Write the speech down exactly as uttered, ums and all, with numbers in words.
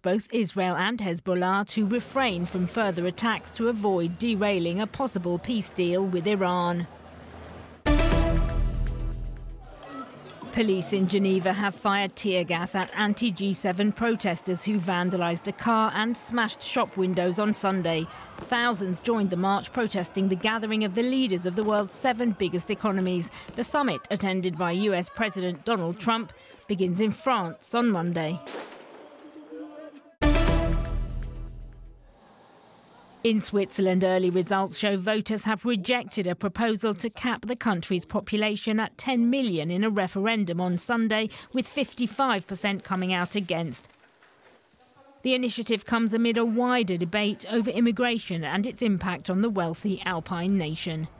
both Israel and Hezbollah to refrain from further attacks to avoid derailing a possible peace deal with Iran. Police in Geneva have fired tear gas at anti G seven protesters who vandalised a car and smashed shop windows on Sunday. Thousands joined the march protesting the gathering of the leaders of the world's seven biggest economies. The summit, attended by U S President Donald Trump, begins in France on Monday. In Switzerland, early results show voters have rejected a proposal to cap the country's population at ten million in a referendum on Sunday, with fifty-five percent coming out against. The initiative comes amid a wider debate over immigration and its impact on the wealthy Alpine nation.